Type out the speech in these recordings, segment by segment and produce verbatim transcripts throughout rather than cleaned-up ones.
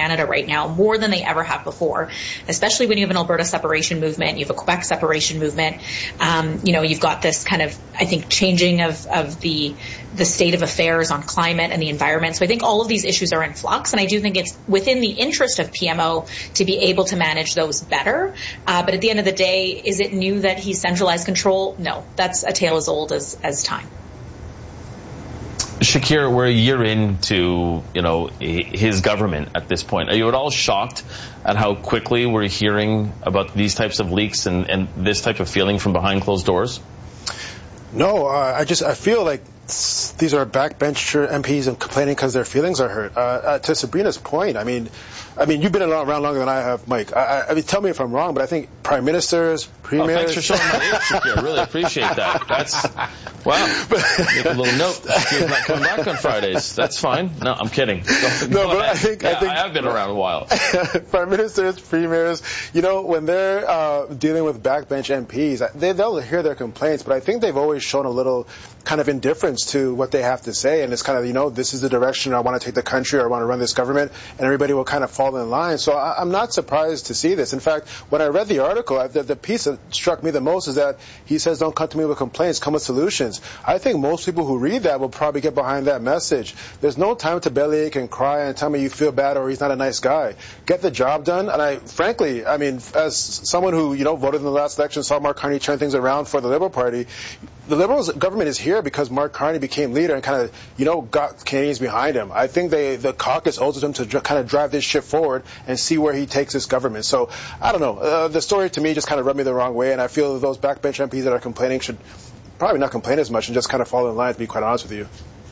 Canada right now, more than they ever have before, especially when you have an Alberta separation movement, you have a Quebec separation movement. Um, you know, you've got this kind of, I think, changing of, of the the state of affairs on climate and the environment. So I think all of these issues are in flux, and I do think it's within the interest of P M O to be able to manage those better. Uh, but at the end of the day, is it new that he's centralized control? No, that's a tale as old as, as time. Shakir, we're a year into, you know, his government at this point. Are you at all shocked at how quickly we're hearing about these types of leaks and, and this type of feeling from behind closed doors? No, uh, I just I feel like these are backbencher M Ps and complaining because their feelings are hurt. Uh, uh, to Sabrina's point, I mean, I mean, you've been around longer than I have, Mike. I, I mean, tell me if I'm wrong, but I think prime ministers, premiers. Oh, thanks for showing my age, Shakir. I really appreciate that. That's wow. Make a little note. Shakir's not coming back on Fridays. That's fine. No, I'm kidding. Go, no, go but ahead. I think yeah, I think I have been around a while. Prime ministers, premiers, you know, when they're uh, dealing with backbench M Ps, they, they'll hear their complaints, but I think they've always shown a little kind of indifference to what they have to say, and it's kind of, you know, this is the direction I want to take the country, or I want to run this government, and everybody will kind of fall in line. So I, I'm not surprised to see this. In fact, when I read the article, the, the piece that struck me the most is that he says, don't come to me with complaints, come with solutions. I think most people who read that will probably get behind that message. There's no time to bellyache and cry and tell me you feel bad or he's not a nice guy. Get the job done. And I, frankly, I mean, as someone who, you know, voted in the last election, saw Mark Carney turn things around for the Liberal Party, the Liberals government is here because Mark Carney became leader and kind of, you know, got Canadians behind him. I think they, the caucus owes him to kind of drive this ship forward and see where he takes this government. So, I don't know. Uh, the story to me just kind of rubbed me the wrong way, and I feel those backbench M Ps that are complaining should probably not complain as much and just kind of fall in line, to be quite honest with you.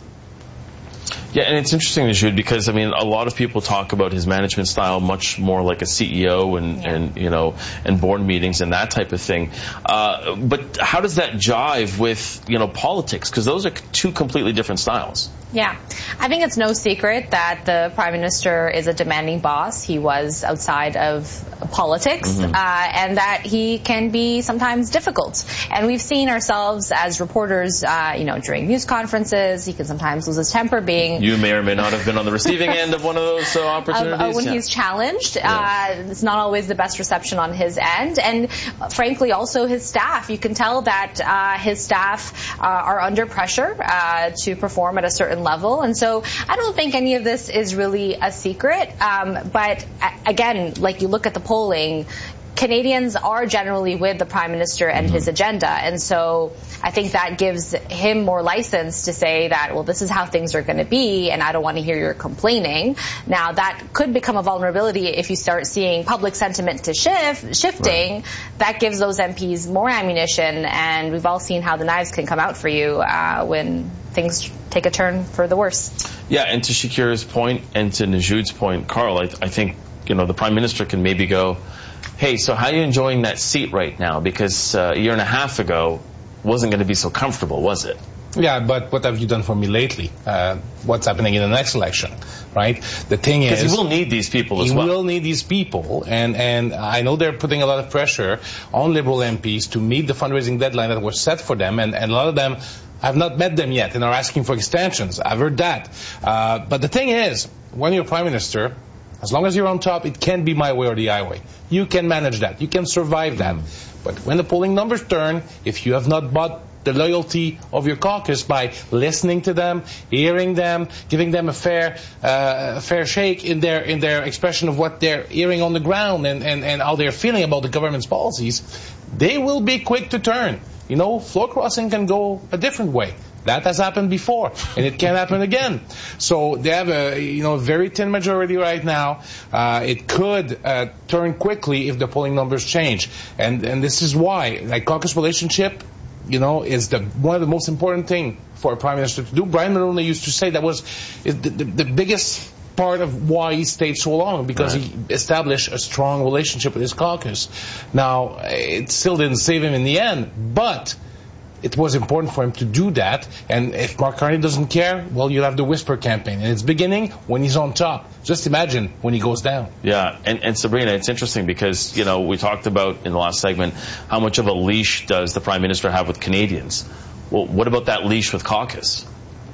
Yeah, and it's interesting, Jude, because, I mean, a lot of people talk about his management style much more like a C E O and, yeah. and you know, and board meetings and that type of thing. Uh, but how does that jive with, you know, politics? Because those are two completely different styles. Yeah. I think it's no secret that the Prime Minister is a demanding boss. He was outside of politics, mm-hmm. uh, and that he can be sometimes difficult. And we've seen ourselves as reporters, uh, you know, during news conferences, he can sometimes lose his temper being... You may or may not have been on the receiving end of one of those uh, opportunities. Uh, when yeah. he's challenged, yeah. uh, it's not always the best reception on his end. And uh, frankly, also his staff. You can tell that uh, his staff uh, are under pressure uh, to perform at a certain level. And so I don't think any of this is really a secret. Um, but again, like you look at the polling, Canadians are generally with the Prime Minister and his agenda. And so I think that gives him more license to say that, well, this is how things are going to be, and I don't want to hear your complaining. Now, that could become a vulnerability if you start seeing public sentiment to shift, shifting. Right. That gives those M Ps more ammunition, and we've all seen how the knives can come out for you uh, when things take a turn for the worse. Yeah, and to Shakir's point and to Najoud's point, Carl, I, I think, you know, the Prime Minister can maybe go, hey, so how are you enjoying that seat right now? Because uh, a year and a half ago wasn't going to be so comfortable, was it? Yeah, but what have you done for me lately? Uh, what's happening in the next election, right? The thing is... Because he will need these people as he well. He will need these people, and, and I know they're putting a lot of pressure on Liberal M Ps to meet the fundraising deadline that was set for them, and, and a lot of them have not met them yet and are asking for extensions. I've heard that. Uh, but the thing is, when you're Prime Minister... As long as you're on top, it can't be my way or the highway. You can manage that. You can survive that. But when the polling numbers turn, if you have not bought the loyalty of your caucus by listening to them, hearing them, giving them a fair uh, fair shake in their in their expression of what they're hearing on the ground and, and, and how they're feeling about the government's policies, they will be quick to turn. You know, floor crossing can go a different way. That has happened before, and it can happen again. So they have a you know very thin majority right now. Uh, it could uh, turn quickly if the polling numbers change, and and this is why, like, caucus relationship, you know, is the one of the most important thing for a Prime Minister to do. Brian Mulroney used to say that was the, the, the biggest part of why he stayed so long, because right. he established a strong relationship with his caucus. Now, it still didn't save him in the end, but it was important for him to do that. And if Mark Carney doesn't care, well, you'll have the whisper campaign. And it's beginning when he's on top. Just imagine when he goes down. Yeah, and, and Sabrina, it's interesting because, you know, we talked about in the last segment how much of a leash does the Prime Minister have with Canadians. Well, what about that leash with caucus?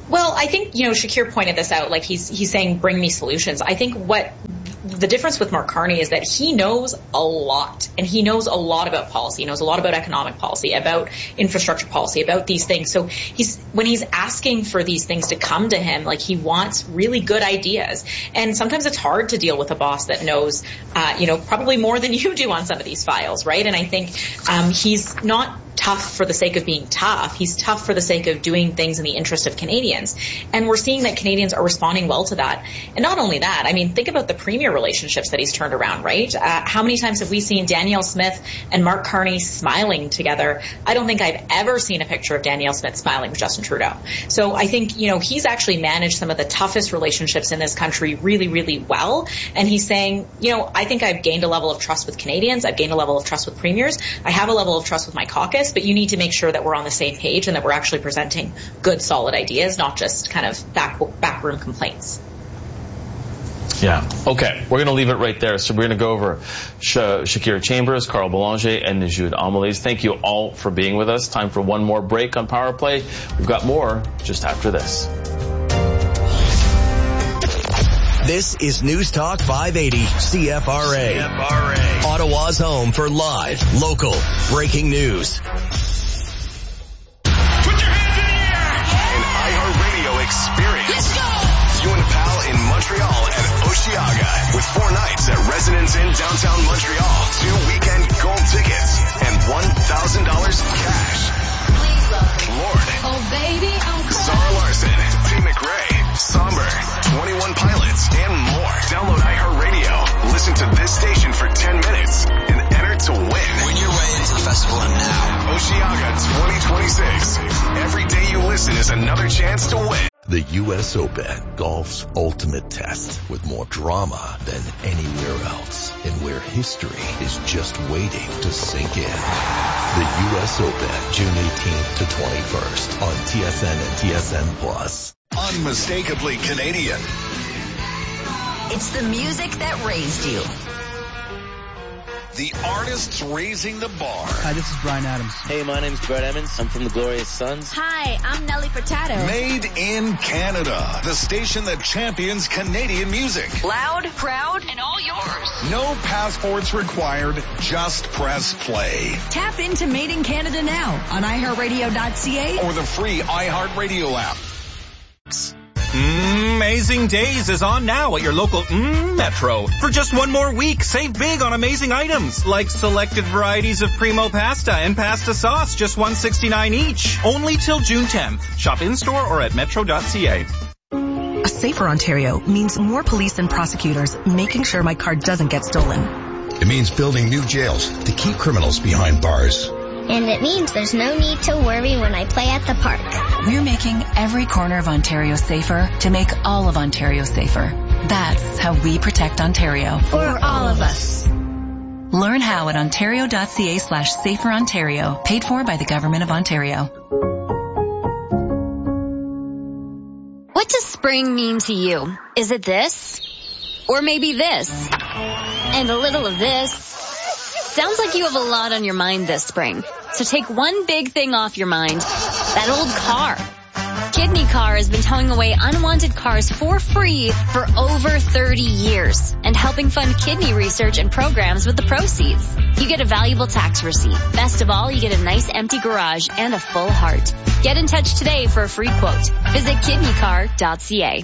Well, I think, you know, Shakir pointed this out, like he's he's saying, bring me solutions. I think what the difference with Mark Carney is that he knows a lot, and he knows a lot about policy. He knows a lot about economic policy, about infrastructure policy, about these things. So he's when he's asking for these things to come to him, like he wants really good ideas. And sometimes it's hard to deal with a boss that knows, uh, you know, probably more than you do on some of these files, right? And I think um, he's not tough for the sake of being tough. He's tough for the sake of doing things in the interest of Canadians. And we're seeing that Canadians are responding well to that. And not only that, I mean, think about the premier relationships that he's turned around, right? Uh, how many times have we seen Danielle Smith and Mark Carney smiling together? I don't think I've ever seen a picture of Danielle Smith smiling with Justin Trudeau. So I think, you know, he's actually managed some of the toughest relationships in this country really, really well. And he's saying, you know, I think I've gained a level of trust with Canadians. I've gained a level of trust with premiers. I have a level of trust with my caucus. But you need to make sure that we're on the same page and that we're actually presenting good, solid ideas, not just kind of back backroom complaints. Yeah. Okay. We're going to leave it right there. So we're going to go over Sh- Shakira Chambers, Carl Belanger, and Najud Amelez. Thank you all for being with us. Time for one more break on Power Play. We've got more just after this. This is News Talk five eighty C F R A. C F R A. Ottawa's home for live, local, breaking news. Experience. Let's go! You and Pal in Montreal at Osheaga with four nights at Residence Inn downtown Montreal, two weekend gold tickets, and one thousand dollars cash. Please welcome Lord. Oh, baby, I'm Zara Larson, T. McRae, Somber, twenty-one Pilots, and more. Download iHeartRadio. Listen to this station for ten minutes and enter to win. Win your way into the festival now. Osheaga twenty twenty-six. Every day you listen is another chance to win. The U S Open, golf's ultimate test, with more drama than anywhere else, and where history is just waiting to sink in. The U S Open, June eighteenth to twenty-first on T S N and T S N Plus. Unmistakably Canadian. It's the music that raised you. The artists raising the bar. Hi, this is Bryan Adams. Hey, my name's Brett Emmons. I'm from the Glorious Sons. Hi, I'm Nelly Furtado. Made in Canada. The station that champions Canadian music. Loud, proud, and all yours. No passports required. Just press play. Tap into Made in Canada now on i heart radio dot c a or the free iHeartRadio app. Amazing Days is on now at your local mm, Metro. For just one more week, save big on amazing items like selected varieties of Primo pasta and pasta sauce, just one dollar and sixty-nine cents each. Only till June tenth. Shop in-store or at metro dot c a. A safer Ontario means more police and prosecutors making sure my car doesn't get stolen. It means building new jails to keep criminals behind bars. And it means there's no need to worry when I play at the park. We're making every corner of Ontario safer to make all of Ontario safer. That's how we protect Ontario. For all of us. Learn how at ontario dot c a slash safer Ontario. Paid for by the Government of Ontario. What does spring mean to you? Is it this? Or maybe this? And a little of this? Sounds like you have a lot on your mind this spring. So take one big thing off your mind. That old car. Kidney Car has been towing away unwanted cars for free for over thirty years and helping fund kidney research and programs with the proceeds. You get a valuable tax receipt. Best of all, you get a nice empty garage and a full heart. Get in touch today for a free quote. Visit kidney car dot c a.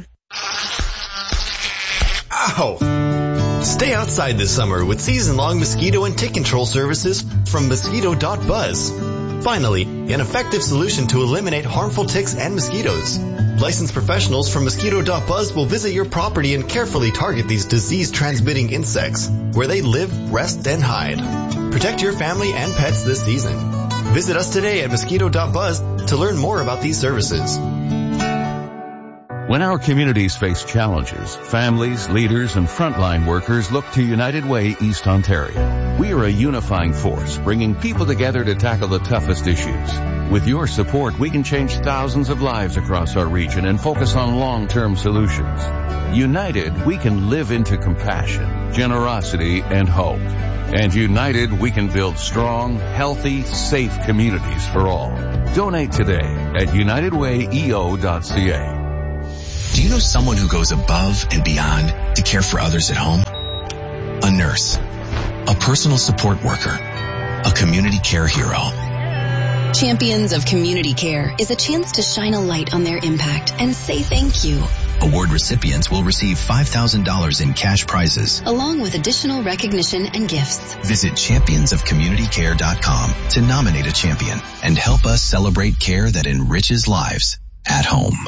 Ow! Stay outside this summer with season-long mosquito and tick control services from mosquito dot buzz. Finally, an effective solution to eliminate harmful ticks and mosquitoes. Licensed professionals from mosquito dot buzz will visit your property and carefully target these disease-transmitting insects, where they live, rest, and hide. Protect your family and pets this season. Visit us today at mosquito dot buzz to learn more about these services. When our communities face challenges, families, leaders, and frontline workers look to United Way East Ontario. We are a unifying force, bringing people together to tackle the toughest issues. With your support, we can change thousands of lives across our region and focus on long-term solutions. United, we can live into compassion, generosity, and hope. And united, we can build strong, healthy, safe communities for all. Donate today at united way e o dot c a. Do you know someone who goes above and beyond to care for others at home? A nurse, a personal support worker, a community care hero. Champions of Community Care is a chance to shine a light on their impact and say thank you. Award recipients will receive five thousand dollars in cash prizes, along with additional recognition and gifts. Visit champions of community care dot com to nominate a champion and help us celebrate care that enriches lives at home.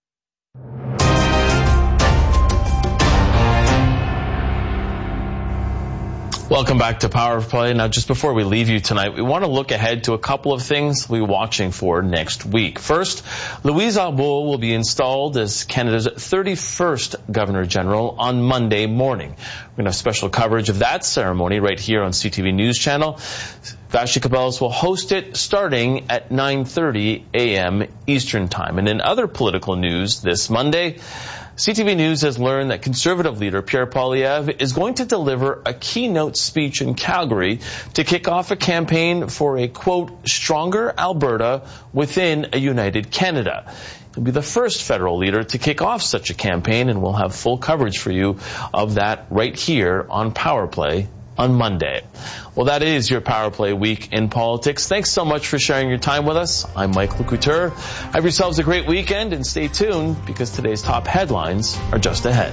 Welcome back to Power Play. Now, just before we leave you tonight, we want to look ahead to a couple of things we'll be watching for next week. First, Louise Arbour will be installed as Canada's thirty-first Governor-General on Monday morning. We're going to have special coverage of that ceremony right here on C T V News Channel. Vashti Cabellos will host it starting at nine thirty a.m. Eastern Time. And in other political news this Monday, C T V News has learned that Conservative leader Pierre Poilievre is going to deliver a keynote speech in Calgary to kick off a campaign for a, quote, stronger Alberta within a united Canada. He'll be the first federal leader to kick off such a campaign, and we'll have full coverage for you of that right here on Power Play on Monday. Well, that is your Power Play week in politics. Thanks so much for sharing your time with us. I'm Mike LeCouture. Have yourselves a great weekend and stay tuned because today's top headlines are just ahead.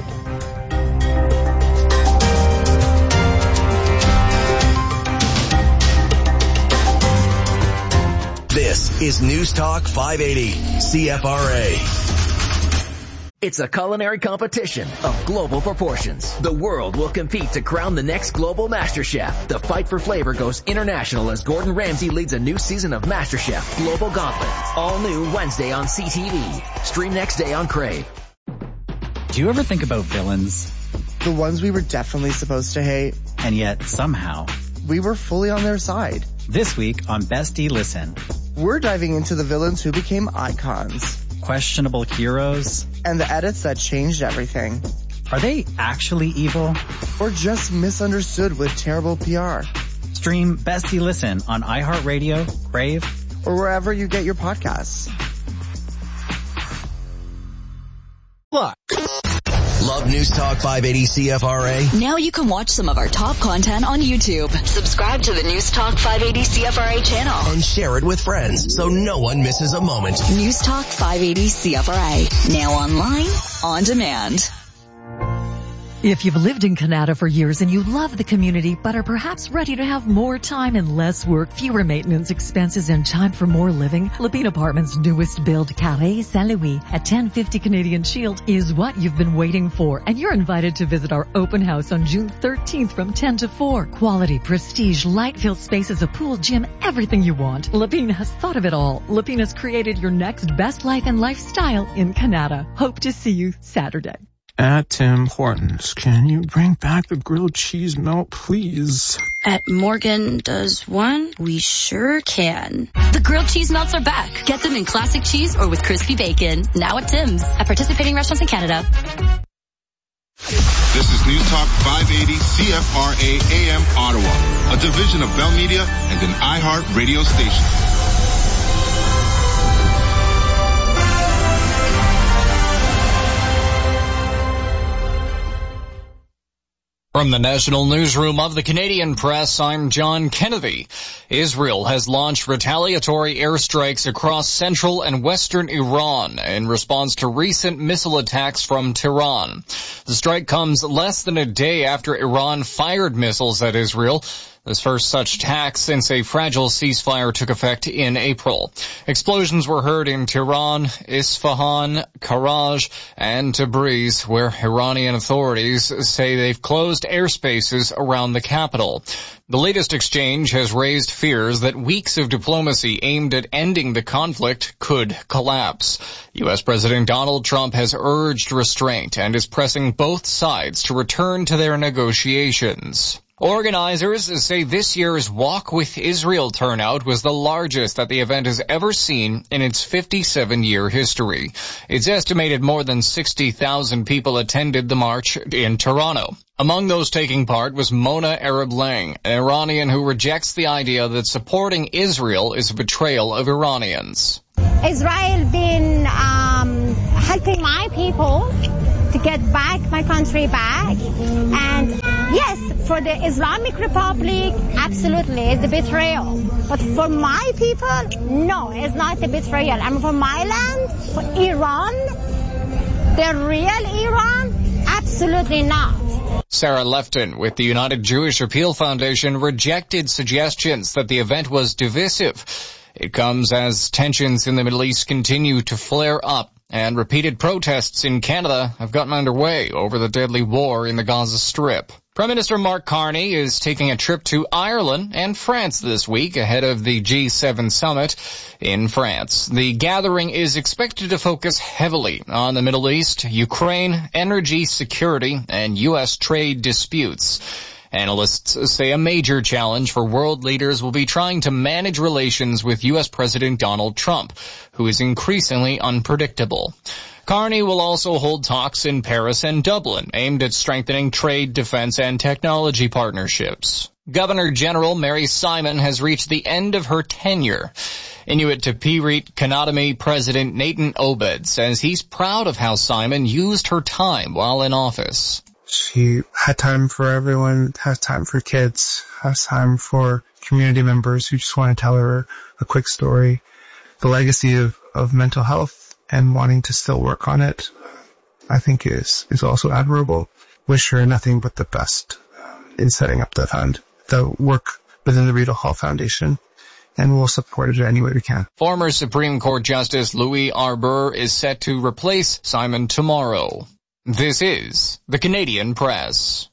This is News Talk five eighty C F R A. It's a culinary competition of global proportions. The world will compete to crown the next global MasterChef. The fight for flavor goes international as Gordon Ramsay leads a new season of MasterChef Global Gauntlet. All new Wednesday on C T V. Stream next day on Crave. Do you ever think about villains? The ones we were definitely supposed to hate. And yet, somehow, we were fully on their side. This week on Bestie Listen, we're diving into the villains who became icons. Questionable heroes, and the edits that changed everything. Are they actually evil? Or just misunderstood with terrible P R? Stream Bestie Listen on iHeartRadio, Crave, or wherever you get your podcasts. Look. Love News Talk five eighty C F R A? Now you can watch some of our top content on YouTube. Subscribe to the News Talk five eighty C F R A channel. And share it with friends so no one misses a moment. News Talk five eighty C F R A. Now online, on demand. If you've lived in Canada for years and you love the community but are perhaps ready to have more time and less work, fewer maintenance expenses and time for more living, Lapine Apartments' newest build, Carré Saint-Louis at ten fifty Canadian Shield, is what you've been waiting for. And you're invited to visit our open house on June thirteenth from ten to four. Quality, prestige, light-filled spaces, a pool, gym, everything you want. Lapine has thought of it all. Lapine has created your next best life and lifestyle in Canada. Hope to see you Saturday. At Tim Hortons, can you bring back the grilled cheese melt, please? At Morgan Does One, we sure can. The grilled cheese melts are back. Get them in classic cheese or with crispy bacon. Now at Tim's. At participating restaurants in Canada. This is News Talk five eighty C F R A A M Ottawa, a division of Bell Media and an iHeart radio station. From the National Newsroom of the Canadian Press, I'm John Kennedy. Israel has launched retaliatory airstrikes across central and western Iran in response to recent missile attacks from Tehran. The strike comes less than a day after Iran fired missiles at Israel. This first such attack since a fragile ceasefire took effect in April. Explosions were heard in Tehran, Isfahan, Karaj, and Tabriz, where Iranian authorities say they've closed airspaces around the capital. The latest exchange has raised fears that weeks of diplomacy aimed at ending the conflict could collapse. U S President Donald Trump has urged restraint and is pressing both sides to return to their negotiations. Organizers say this year's Walk with Israel turnout was the largest that the event has ever seen in its fifty-seven-year history. It's estimated more than sixty thousand people attended the march in Toronto. Among those taking part was Mona Arab Lang, an Iranian who rejects the idea that supporting Israel is a betrayal of Iranians. Israel been um, helping my people to get back my country back. And yes, for the Islamic Republic, absolutely, it's a betrayal. But for my people, no, it's not a betrayal. I mean, for my land, for Iran, the real Iran, absolutely not. Sarah Lefton with the United Jewish Appeal Foundation rejected suggestions that the event was divisive. It comes as tensions in the Middle East continue to flare up, and repeated protests in Canada have gotten underway over the deadly war in the Gaza Strip. Prime Minister Mark Carney is taking a trip to Ireland and France this week ahead of the G seven summit in France. The gathering is expected to focus heavily on the Middle East, Ukraine, energy security, and U S trade disputes. Analysts say a major challenge for world leaders will be trying to manage relations with U S President Donald Trump, who is increasingly unpredictable. Carney will also hold talks in Paris and Dublin aimed at strengthening trade, defense, and technology partnerships. Governor General Mary Simon has reached the end of her tenure. Inuit Tapiriit Kanatami President Nathan Obed says he's proud of how Simon used her time while in office. She had time for everyone, has time for kids, has time for community members who just want to tell her a quick story. The legacy of, of mental health and wanting to still work on it, I think is, is also admirable. Wish her nothing but the best in setting up the fund, the work within the Rita Hall Foundation, and we'll support it any way we can. Former Supreme Court Justice Louis Arbour is set to replace Simon tomorrow. This is the Canadian Press.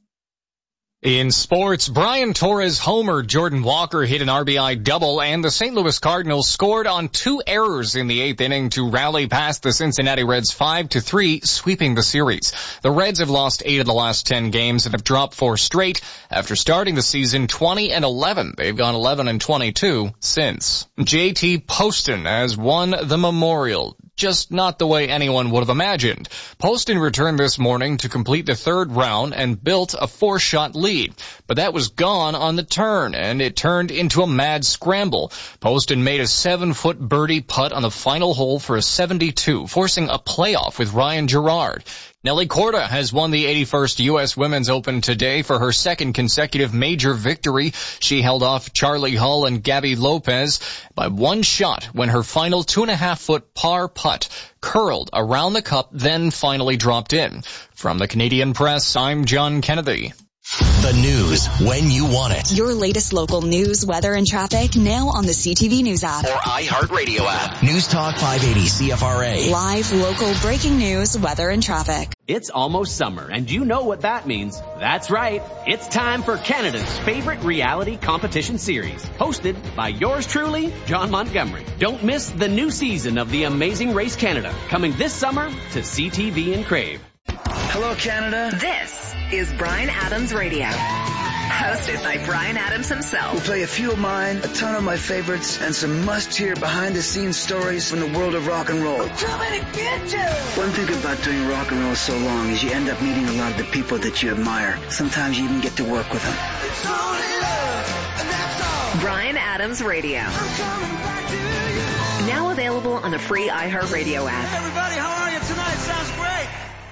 In sports, Brian Torres homered, Jordan Walker hit an R B I double, and the Saint Louis Cardinals scored on two errors in the eighth inning to rally past the Cincinnati Reds five to three, sweeping the series. The Reds have lost eight of the last ten games and have dropped four straight. After starting the season twenty and eleven, they've gone eleven and twenty-two since. J T Poston has won the Memorial. Just not the way anyone would have imagined. Poston returned this morning to complete the third round and built a four-shot lead. But that was gone on the turn, and it turned into a mad scramble. Poston made a seven-foot birdie putt on the final hole for a seventy-two, forcing a playoff with Ryan Gerard. Nelly Korda has won the eighty-first U S Women's Open today for her second consecutive major victory. She held off Charlie Hull and Gabby Lopez by one shot when her final two-and-a-half-foot par putt curled around the cup, then finally dropped in. From the Canadian Press, I'm John Kennedy. The news when you want it. Your latest local news, weather, and traffic now on the C T V News app. Or iHeartRadio app. News Talk five eighty C F R A. Live, local, breaking news, weather, and traffic. It's almost summer, and you know what that means. That's right. It's time for Canada's favorite reality competition series, hosted by yours truly, John Montgomery. Don't miss the new season of The Amazing Race Canada, coming this summer to C T V and Crave. Hello, Canada. This is Bryan Adams Radio, hosted by Bryan Adams himself. We'll play a few of mine, a ton of my favorites, and some must-hear behind-the-scenes stories from the world of rock and roll. We're coming to get you! One thing about doing rock and roll so long is you end up meeting a lot of the people that you admire. Sometimes you even get to work with them. It's only love, and that's all. Bryan Adams Radio. I'm coming back to you. Now available on the free iHeartRadio app. Hey everybody, how are you tonight? Sounds great.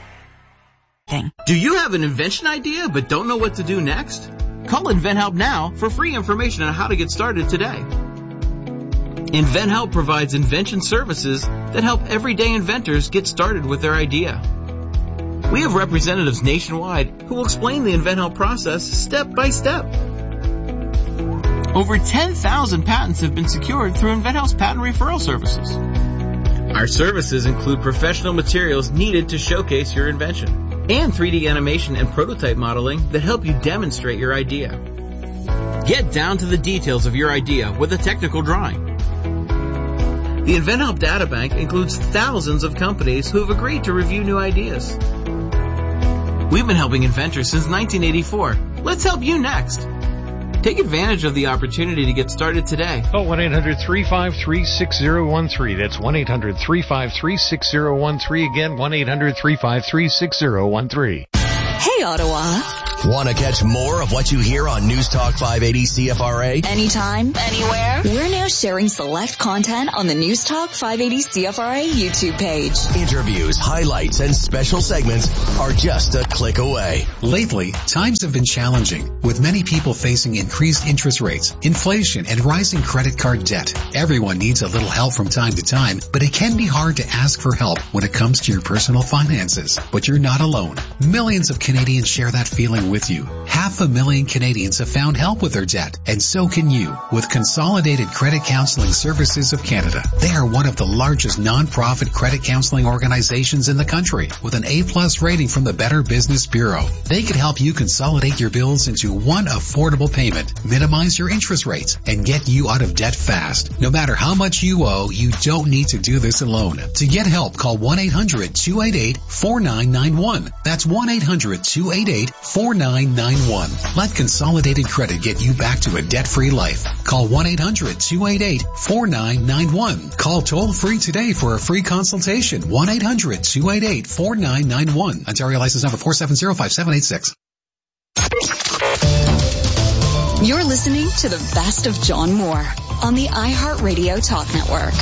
Do you have an invention idea but don't know what to do next? Call InventHelp now for free information on how to get started today. InventHelp provides invention services that help everyday inventors get started with their idea. We have representatives nationwide who will explain the InventHelp process step by step. Over ten thousand patents have been secured through InventHelp's patent referral services. Our services include professional materials needed to showcase your invention, and three D animation and prototype modeling that help you demonstrate your idea. Get down to the details of your idea with a technical drawing. The InventHelp Databank includes thousands of companies who have agreed to review new ideas. We've been helping inventors since nineteen eighty-four. Let's help you next. Take advantage of the opportunity to get started today. Call one eight hundred three five three six zero one three. That's one eight hundred three five three six zero one three. Again, one eight hundred three five three six zero one three. Hey, Ottawa. Want to catch more of what you hear on News Talk five eighty C F R A? Anytime, anywhere. We're now sharing select content on the News Talk five eighty C F R A YouTube page. Interviews, highlights, and special segments are just a click away. Lately, times have been challenging, with many people facing increased interest rates, inflation, and rising credit card debt. Everyone needs a little help from time to time, but it can be hard to ask for help when it comes to your personal finances. But you're not alone. Millions of Canadians share that feeling with you. Half a million Canadians have found help with their debt, and so can you with Consolidated Credit Counseling Services of Canada. They are one of the largest non-profit credit counseling organizations in the country with an A-plus rating from the Better Business Bureau. They could help you consolidate your bills into one affordable payment, minimize your interest rates, and get you out of debt fast. No matter how much you owe, you don't need to do this alone. To get help, call one eight hundred two eight eight four nine nine one. That's one eight hundred two eight eight four nine nine one. Let Consolidated Credit get you back to a debt-free life. Call one eight hundred two eight eight four nine nine one. Call toll-free today for a free consultation. one eight hundred two eight eight four nine nine one. Ontario license number four seven zero five seven eight six. You're listening to the best of John Moore on the iHeartRadio Talk Network.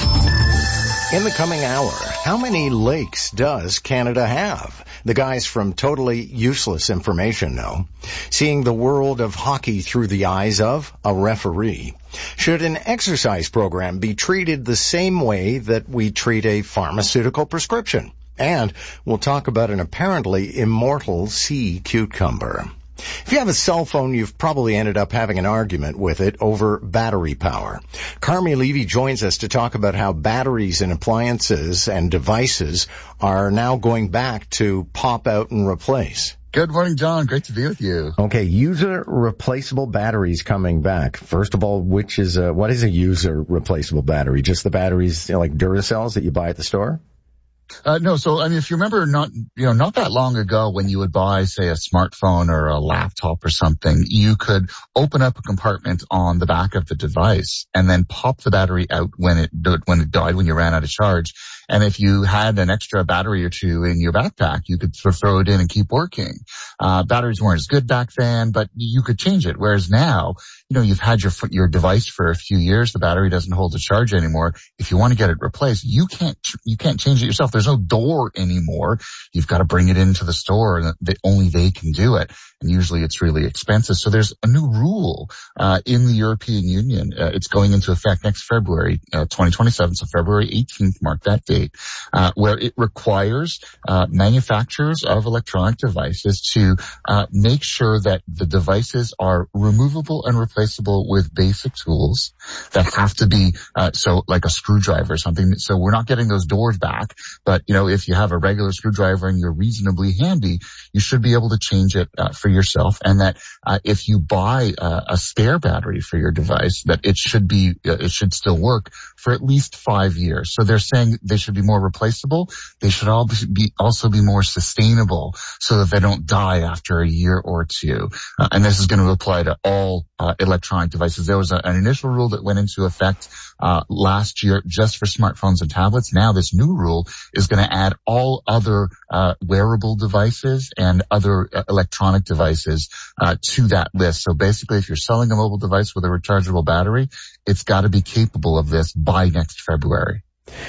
In the coming hour, how many lakes does Canada have? The guys from Totally Useless Information know. Seeing the world of hockey through the eyes of a referee. Should an exercise program be treated the same way that we treat a pharmaceutical prescription? And we'll talk about an apparently immortal sea cucumber. If you have a cell phone, you've probably ended up having an argument with it over battery power. Carmi Levy joins us to talk about how batteries in appliances and devices are now going back to pop out and replace. Good morning, John. Great to be with you. Okay, user replaceable batteries coming back. First of all, which is a, what is a user replaceable battery? Just the batteries, you know, like Duracells that you buy at the store? Uh, no, so, I mean, if you remember not, you know, not that long ago when you would buy, say, a smartphone or a laptop or something, you could open up a compartment on the back of the device and then pop the battery out when it, when it died, when you ran out of charge. And if you had an extra battery or two in your backpack, you could sort of throw it in and keep working. Uh, batteries weren't as good back then, but you could change it. Whereas now, you know, you've had your, your device for a few years. The battery doesn't hold a charge anymore. If you want to get it replaced, you can't, you can't change it yourself. There's no door anymore. You've got to bring it into the store and they, only they can do it. And usually it's really expensive. So there's a new rule, uh, in the European Union. Uh, it's going into effect next February, uh, twenty twenty-seven. So February eighteenth, mark that date, uh, where it requires, uh, manufacturers of electronic devices to, uh, make sure that the devices are removable and replaceable with basic tools that have to be, uh, so like a screwdriver or something. So we're not getting those doors back, but you know, if you have a regular screwdriver and you're reasonably handy, you should be able to change it, uh, for yourself, and that uh, if you buy uh, a spare battery for your device, that it should be uh, it should still work for at least five years. So they're saying they should be more replaceable. They should all be also be more sustainable, so that they don't die after a year or two. Uh, and this is going to apply to all uh, electronic devices. There was a, an initial rule that went into effect uh last year just for smartphones and tablets. Now this new rule is going to add all other uh wearable devices and other uh, electronic devices uh to that list. So basically, if you're selling a mobile device with a rechargeable battery, it's got to be capable of this by next February.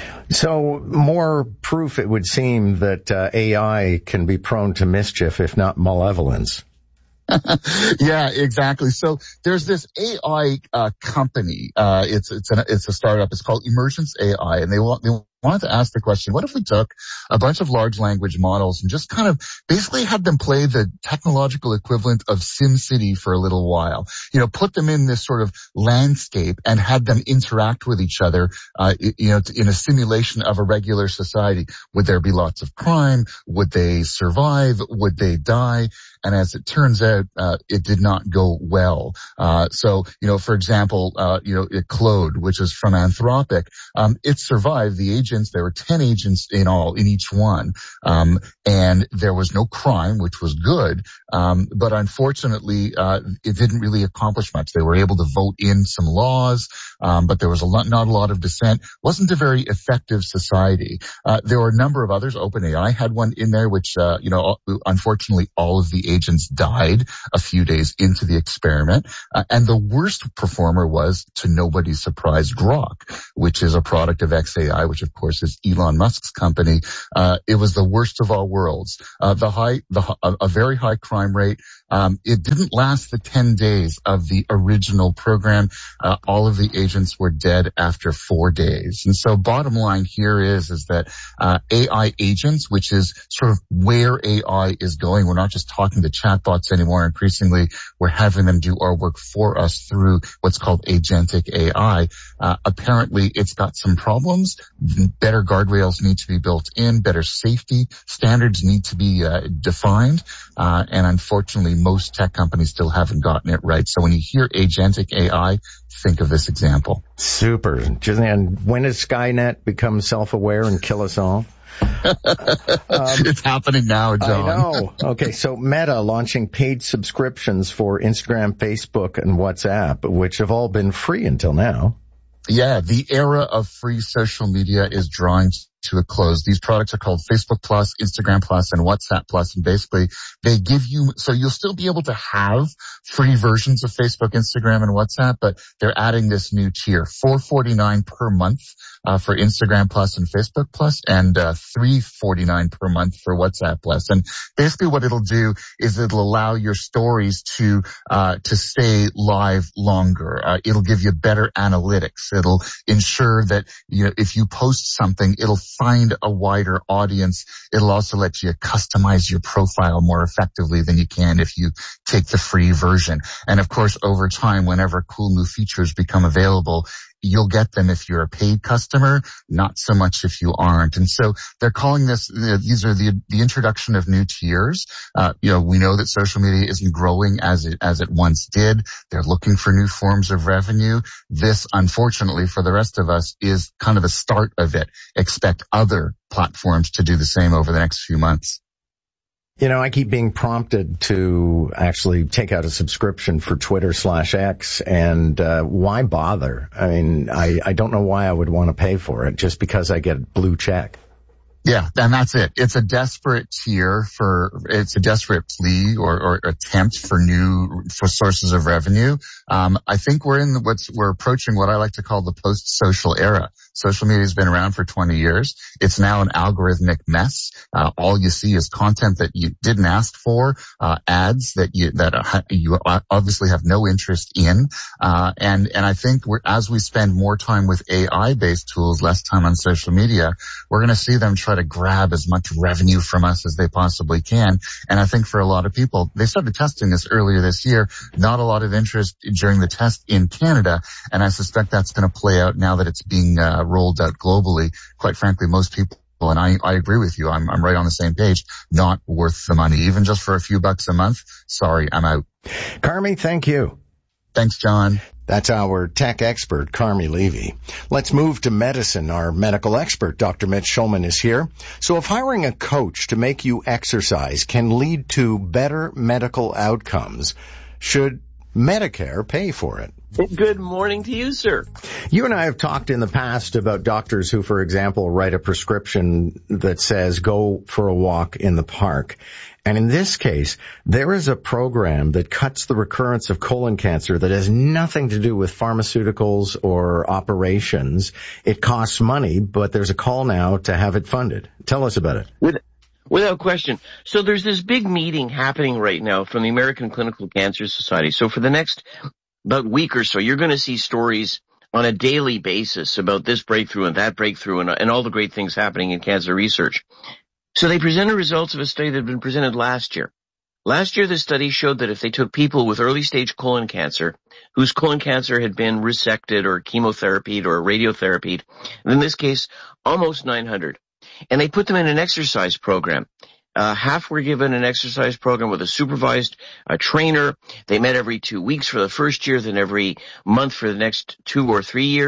So more proof, it would seem, that uh, A I can be prone to mischief, if not malevolence. Yeah, exactly. So there's this A I uh, company. Uh, it's it's an, it's a startup. It's called Emergence A I, and they want they wanted to ask the question: what if we took a bunch of large language models and just kind of basically had them play the technological equivalent of SimCity for a little while? You know, put them in this sort of landscape and had them interact with each other. Uh, you know, in a simulation of a regular society. Would there be lots of crime? Would they survive? Would they die? And as it turns out, uh, it did not go well. Uh, so, you know, for example, uh, you know, it Claude, which is from Anthropic, um, it survived the age agents. There were ten agents in all, in each one. Um, and there was no crime, which was good. Um, but unfortunately, uh, it didn't really accomplish much. They were able to vote in some laws, um, but there was a lot, not a lot of dissent. Wasn't a very effective society. Uh, there were a number of others. OpenAI had one in there, which, uh, you know, unfortunately, all of the agents died a few days into the experiment. Uh, and the worst performer was, to nobody's surprise, Grok, which is a product of X A I, which of course is Elon Musk's company. Uh, it was the worst of all worlds. Uh, the high, the, a, a very high crime rate. Um, it didn't last the ten days of the original program. Uh, all of the agents were dead after four days. And so bottom line here is, is that, uh, A I agents, which is sort of where A I is going. We're not just talking to chatbots anymore. Increasingly, we're having them do our work for us through what's called agentic A I. Uh, apparently it's got some problems. Better guardrails need to be built in. Better safety standards need to be, uh, defined. Uh, and unfortunately, most tech companies still haven't gotten it right. So when you hear agentic A I, think of this example. Super. And when does Skynet become self-aware and kill us all? um, it's happening now, John. I know. Okay, so Meta launching paid subscriptions for Instagram, Facebook, and WhatsApp, which have all been free until now. Yeah, the era of free social media is drawing to a close. These products are called Facebook Plus, Instagram Plus, and WhatsApp Plus, and basically they give you, so you'll still be able to have free versions of Facebook, Instagram, and WhatsApp, but they're adding this new tier, four forty-nine per month uh, for Instagram Plus and Facebook Plus, and uh, three forty-nine per month for WhatsApp Plus. And basically what it'll do is it'll allow your stories to uh to stay live longer. Uh, it'll give you better analytics. It'll ensure that, you know, if you post something, it'll find a wider audience. It'll also let you customize your profile more effectively than you can if you take the free version. And of course, over time, whenever cool new features become available, you'll get them if you're a paid customer, not so much if you aren't. And so they're calling this, you know, these are the, the introduction of new tiers. Uh, you know, we know that social media isn't growing as it, as it once did. They're looking for new forms of revenue. This, unfortunately, for the rest of us, is kind of a start of it. Expect other platforms to do the same over the next few months. You know, I keep being prompted to actually take out a subscription for Twitter slash X, and uh, why bother? I mean, I, I don't know why I would want to pay for it just because I get a blue check. Yeah, and that's it. It's a desperate tier for, it's a desperate plea or, or attempt for new, for sources of revenue. Um, I think we're in what's, we're approaching what I like to call the post-social era. Social media has been around for twenty years. It's now an algorithmic mess. Uh, all you see is content that you didn't ask for, uh, ads that you, that uh, you obviously have no interest in. Uh, and, and I think we're, as we spend more time with A I-based tools, less time on social media, we're going to see them try to grab as much revenue from us as they possibly can. And I think for a lot of people, they started testing this earlier this year, not a lot of interest during the test in Canada. And I suspect that's going to play out now that it's being uh, rolled out globally. Quite frankly, most people, and I, I agree with you, I'm, I'm right on the same page, not worth the money, even just for a few bucks a month. Sorry, I'm out. Carmi, thank you. Thanks, John. That's our tech expert, Carmi Levy. Let's move to medicine. Our medical expert, Doctor Mitch Schulman, is here. So if hiring a coach to make you exercise can lead to better medical outcomes, should Medicare pay for it? Good morning to you, sir. You and I have talked in the past about doctors who, for example, write a prescription that says go for a walk in the park. And in this case, there is a program that cuts the recurrence of colon cancer that has nothing to do with pharmaceuticals or operations. It costs money, but there's a call now to have it funded. Tell us about it. With, without question. So there's this big meeting happening right now from the American Clinical Cancer Society. So for the next about week or so, you're going to see stories on a daily basis about this breakthrough and that breakthrough and, and all the great things happening in cancer research. So they presented results of a study that had been presented last year. Last year, the study showed that if they took people with early-stage colon cancer, whose colon cancer had been resected or chemotherapied or radiotherapied, and in this case, almost nine hundred, and they put them in an exercise program. Uh, half were given an exercise program with a supervised uh, trainer. They met every two weeks for the first year, then every month for the next two or three years.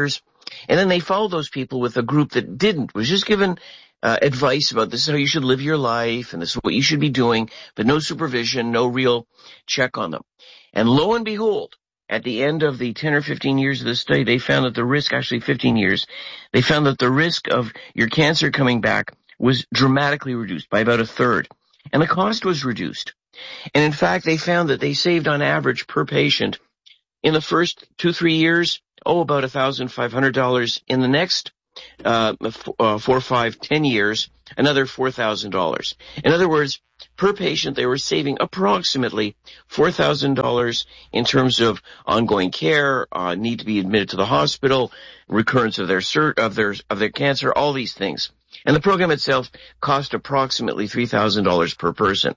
And then they followed those people with a group that didn't, was just given uh, advice about this is how you should live your life and this is what you should be doing, but no supervision, no real check on them. And lo and behold, at the end of the ten or fifteen years of this study, they found that the risk, actually fifteen years, they found that the risk of your cancer coming back was dramatically reduced by about a third. And the cost was reduced. And in fact, they found that they saved on average per patient in the first two, three years, oh, about one thousand five hundred dollars. In the next uh, uh, four, five, ten years, another four thousand dollars. In other words, per patient, they were saving approximately four thousand dollars in terms of ongoing care, uh, need to be admitted to the hospital, recurrence of their cert, of their of their cancer, all these things. And the program itself cost approximately three thousand dollars per person.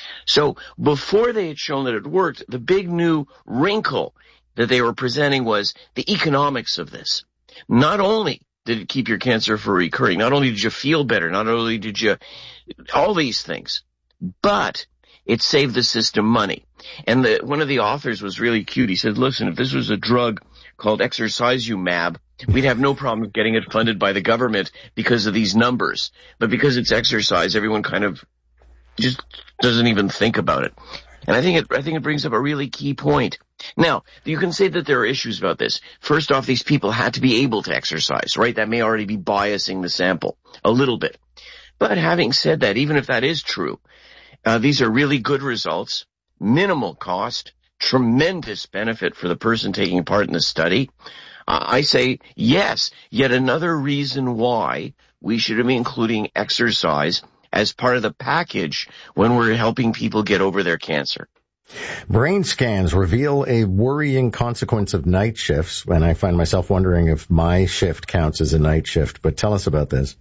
So before they had shown that it worked, the big new wrinkle that they were presenting was the economics of this. Not only did it keep your cancer from recurring, not only did you feel better, not only did you, all these things, but it saved the system money. And the, one of the authors was really cute. He said, listen, if this was a drug called Exercise-U-Mab, we'd have no problem getting it funded by the government because of these numbers. But because it's exercise, everyone kind of just doesn't even think about it. And I think it, I think it brings up a really key point. Now, you can say that there are issues about this. First off, these people had to be able to exercise, right? That may already be biasing the sample a little bit. But having said that, even if that is true, uh, these are really good results, minimal cost, tremendous benefit for the person taking part in the study. Uh, I say yes, yet another reason why we should be including exercise as part of the package when we're helping people get over their cancer. Brain scans reveal a worrying consequence of night shifts, and I find myself wondering if my shift counts as a night shift. But tell us about this.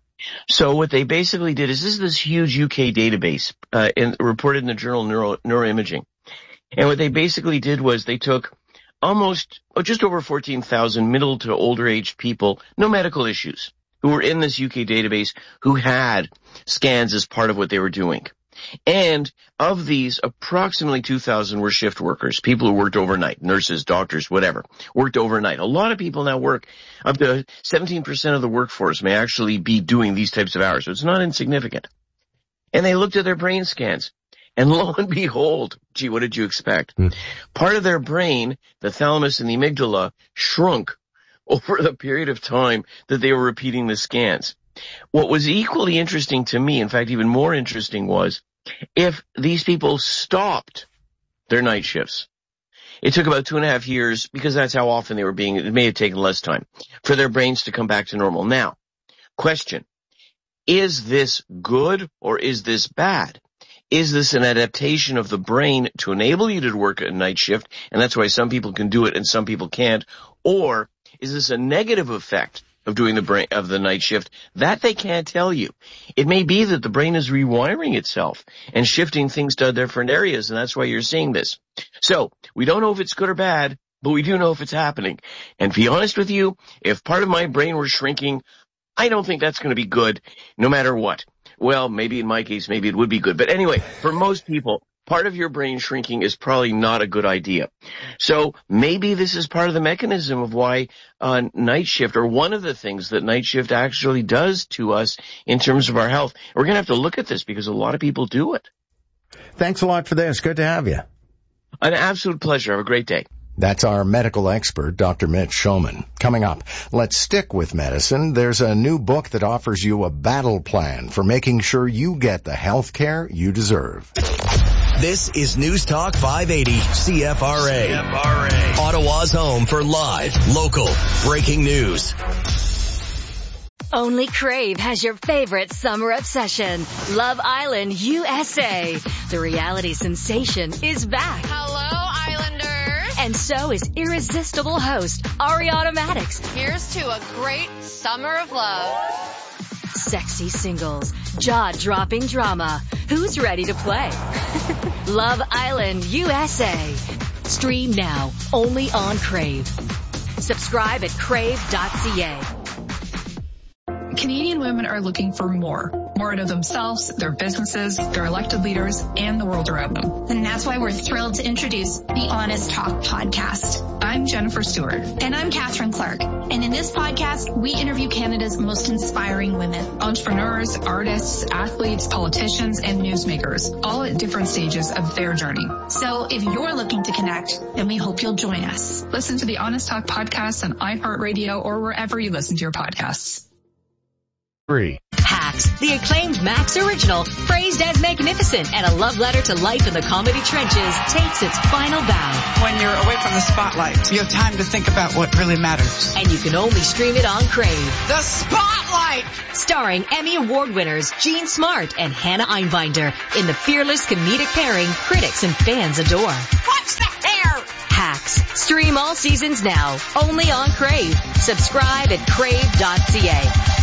So what they basically did is this is this huge U K database uh, in, reported in the journal Neuro, Neuroimaging. And what they basically did was they took almost, oh, just over fourteen thousand middle to older aged people, no medical issues, who were in this U K database, who had scans as part of what they were doing. And of these, approximately two thousand were shift workers, people who worked overnight, nurses, doctors, whatever, worked overnight. A lot of people now work, up to seventeen percent of the workforce may actually be doing these types of hours, so it's not insignificant. And they looked at their brain scans, and lo and behold, gee, what did you expect? Hmm. Part of their brain, the thalamus and the amygdala, shrunk over the period of time that they were repeating the scans. What was equally interesting to me, in fact, even more interesting, was if these people stopped their night shifts. It took about two and a half years, because that's how often they were being, it may have taken less time, for their brains to come back to normal. Now, question, is this good or is this bad? Is this an adaptation of the brain to enable you to work a night shift, and that's why some people can do it and some people can't? Or is this a negative effect of doing the brain of the night shift that they can't tell you? It may be that the brain is rewiring itself and shifting things to different areas, and that's why you're seeing this. So we don't know if it's good or bad, but we do know if it's happening. And to be honest with you, if part of my brain were shrinking, I don't think that's going to be good, no matter what. Well, maybe in my case, maybe it would be good. But anyway, for most people, part of your brain shrinking is probably not a good idea. So maybe this is part of the mechanism of why uh, night shift, or one of the things that night shift actually does to us in terms of our health. We're going to have to look at this because a lot of people do it. Thanks a lot for this. Good to have you. An absolute pleasure. Have a great day. That's our medical expert, Doctor Mitch Schoeman. Coming up, let's stick with medicine. There's a new book that offers you a battle plan for making sure you get the health care you deserve. This is News Talk five eighty C F R A. C F R A. Ottawa's home for live, local, breaking news. Only Crave has your favorite summer obsession, Love Island U S A. The reality sensation is back. Hello, Islanders. And so is irresistible host Ariana Maddox. Here's to a great summer of love. Sexy singles, jaw-dropping drama. Who's ready to play? Love Island U S A. Stream now, only on Crave. Subscribe at crave dot c a. Canadian women are looking for more. more out of themselves, their businesses, their elected leaders, and the world around them. And that's why we're thrilled to introduce the Honest Talk podcast. I'm Jennifer Stewart. And I'm Catherine Clark. And in this podcast, we interview Canada's most inspiring women. Entrepreneurs, artists, athletes, politicians, and newsmakers, all at different stages of their journey. So if you're looking to connect, then we hope you'll join us. Listen to the Honest Talk podcast on iHeartRadio or wherever you listen to your podcasts. Three. Hacks, the acclaimed Max original, praised as magnificent and a love letter to life in the comedy trenches, takes its final bow. When you're away from the spotlight, you have time to think about what really matters. And you can only stream it on Crave. The Spotlight! Starring Emmy Award winners Jean Smart and Hannah Einbinder in the fearless comedic pairing critics and fans adore. What's the hair? Hacks. Stream all seasons now, only on Crave. Subscribe at crave dot c a.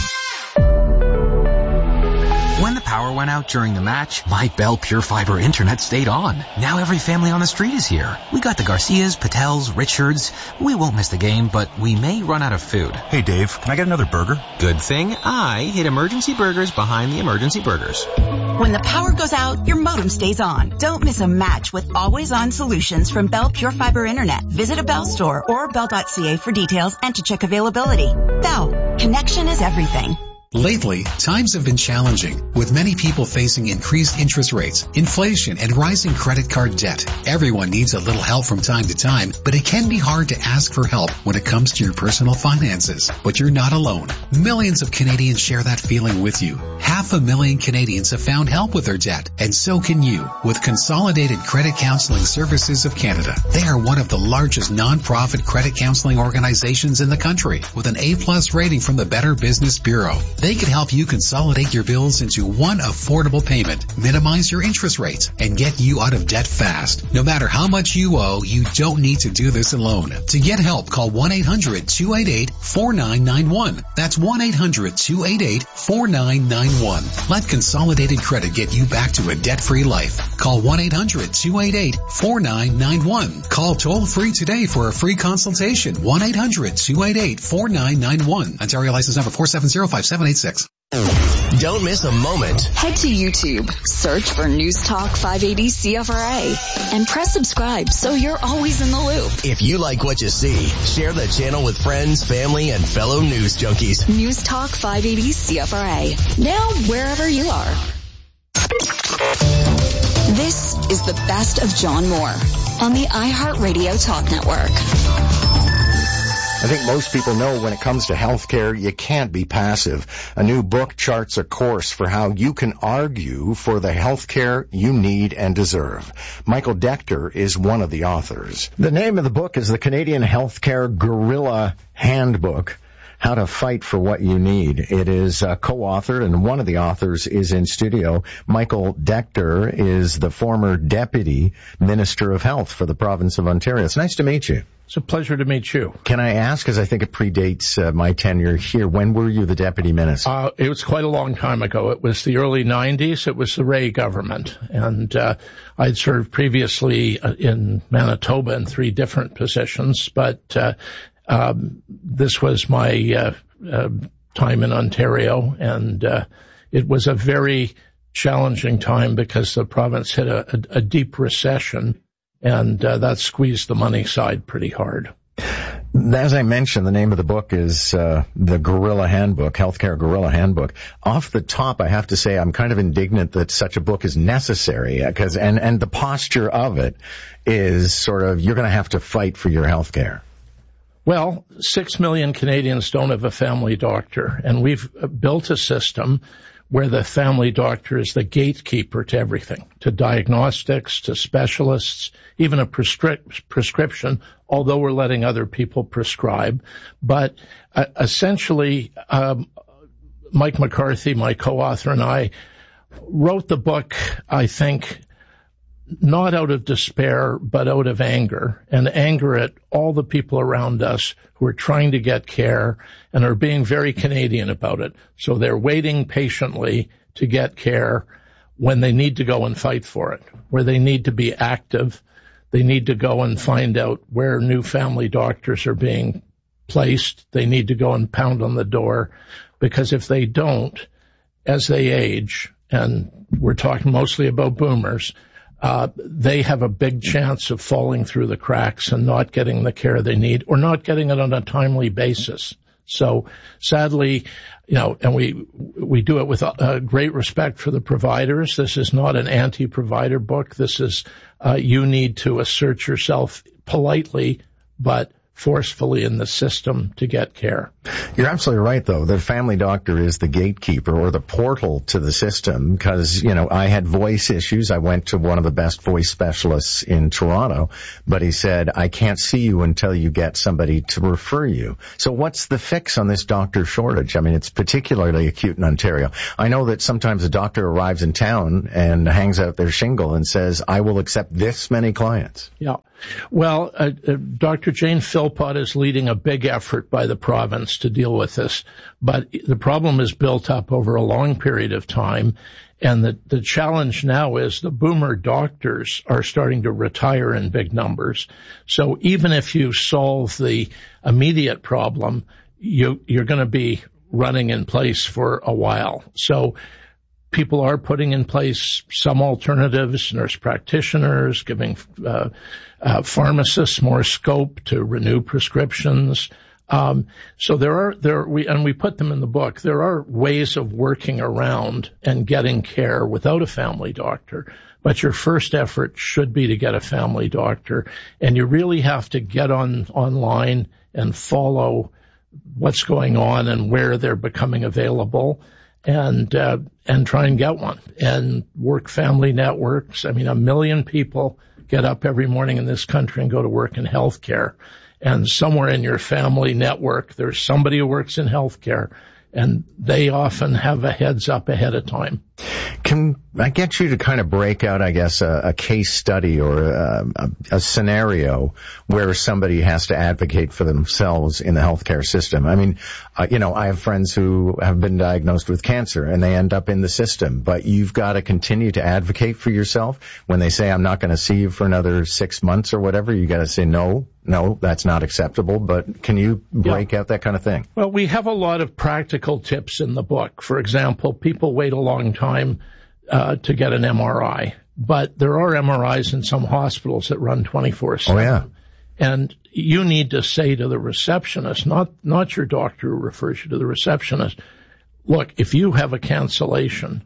When the power went out during the match, my Bell Pure Fiber internet stayed on. Now every family on the street is here. We got the Garcias, Patels, Richards. We won't miss the game, but we may run out of food. Hey Dave, can I get another burger? Good thing I hid Emergency Burgers behind the Emergency Burgers. When the power goes out, your modem stays on. Don't miss a match with always-on solutions from Bell Pure Fiber Internet. Visit a Bell store or bell dot c a for details and to check availability. Bell, connection is everything. Lately, times have been challenging, with many people facing increased interest rates, inflation, and rising credit card debt. Everyone needs a little help from time to time, but it can be hard to ask for help when it comes to your personal finances. But you're not alone. Millions of Canadians share that feeling with you. Half a million Canadians have found help with their debt, and so can you, with Consolidated Credit Counseling Services of Canada. They are one of the largest non-profit credit counseling organizations in the country, with an A-plus rating from the Better Business Bureau. They can help you consolidate your bills into one affordable payment, minimize your interest rates, and get you out of debt fast. No matter how much you owe, you don't need to do this alone. To get help, call one eight hundred two eight eight four nine nine one. That's one eight hundred two eight eight four nine nine one. Let Consolidated Credit get you back to a debt-free life. Call one eight hundred two eight eight four nine nine one. Call toll-free today for a free consultation. one eight hundred two eight eight four nine nine one. Ontario license number four seven zero five seven eight six. Don't miss a moment. Head to YouTube, search for News Talk five eighty C F R A, and press subscribe so you're always in the loop. If you like what you see, share the channel with friends, family, and fellow news junkies. News Talk five eighty C F R A, now wherever you are. This is the best of John Moore on the iHeartRadio Talk Network. I think most people know when it comes to healthcare, you can't be passive. A new book charts a course for how you can argue for the healthcare you need and deserve. Michael Decter is one of the authors. The name of the book is the Canadian Healthcare Guerrilla Handbook. How to Fight for What You Need. It is uh, co-authored, and one of the authors is in studio. Michael Decter is the former Deputy Minister of Health for the province of Ontario. It's nice to meet you. It's a pleasure to meet you. Can I ask, because I think it predates uh, my tenure here, when were you the Deputy Minister? Uh, it was quite a long time ago. It was the early nineties. It was the Ray government. And uh, I'd served previously in Manitoba in three different positions, but uh, um, this was my uh, uh, time in Ontario, and uh, it was a very challenging time because the province hit a, a, a deep recession. And uh, that squeezed the money side pretty hard. As I mentioned, the name of the book is uh, the Guerrilla Handbook, Healthcare Guerrilla Handbook. Off the top, I have to say I'm kind of indignant that such a book is necessary, because and and the posture of it is sort of you're going to have to fight for your health care. Well, six million Canadians don't have a family doctor, and we've built a system where the family doctor is the gatekeeper to everything, to diagnostics, to specialists, even a prescri- prescription, although we're letting other people prescribe. But uh, essentially, um, Mike McCarthy, my co-author, and I wrote the book, I think, not out of despair, but out of anger, and anger at all the people around us who are trying to get care and are being very Canadian about it. So they're waiting patiently to get care when they need to go and fight for it, where they need to be active. They need to go and find out where new family doctors are being placed. They need to go and pound on the door, because if they don't, as they age, and we're talking mostly about boomers, uh, they have a big chance of falling through the cracks and not getting the care they need or not getting it on a timely basis. So sadly, you know, and we, we do it with uh, great respect for the providers. This is not an anti-provider book. This is, uh, you need to assert yourself politely, but forcefully in the system to get care. You're absolutely right, though. The family doctor is the gatekeeper or the portal to the system because, you know, I had voice issues. I went to one of the best voice specialists in Toronto, but he said, I can't see you until you get somebody to refer you. So what's the fix on this doctor shortage? I mean, it's particularly acute in Ontario. I know that sometimes a doctor arrives in town and hangs out their shingle and says, I will accept this many clients. Yeah. Well, uh, uh, Doctor Jane Philpott is leading a big effort by the province to deal with this, but the problem is built up over a long period of time, and the, the challenge now is the boomer doctors are starting to retire in big numbers. So even if you solve the immediate problem, you, you're going to be running in place for a while. So people are putting in place some alternatives, nurse practitioners, giving uh, uh, pharmacists more scope to renew prescriptions. Um, so there are, there, we, and we put them in the book, there are ways of working around and getting care without a family doctor. But your first effort should be to get a family doctor, and you really have to get on online and follow what's going on and where they're becoming available. And, uh, and try and get one and work family networks. I mean, a million people get up every morning in this country and go to work in healthcare. And somewhere in your family network, there's somebody who works in healthcare, and they often have a heads up ahead of time. Can I get you to kind of break out, I guess, a, a case study or a, a, a scenario where somebody has to advocate for themselves in the healthcare system? I mean, uh, you know, I have friends who have been diagnosed with cancer and they end up in the system, but you've got to continue to advocate for yourself. When they say, I'm not going to see you for another six months or whatever, you got to say, no, no, that's not acceptable. But can you break yeah. out that kind of thing? Well, we have a lot of practical tips in the book. For example, people wait a long time uh, to get an M R I, but there are M R Is in some hospitals that run twenty-four seven. Oh, yeah. And you need to say to the receptionist, not, not your doctor who refers you to the receptionist, look, if you have a cancellation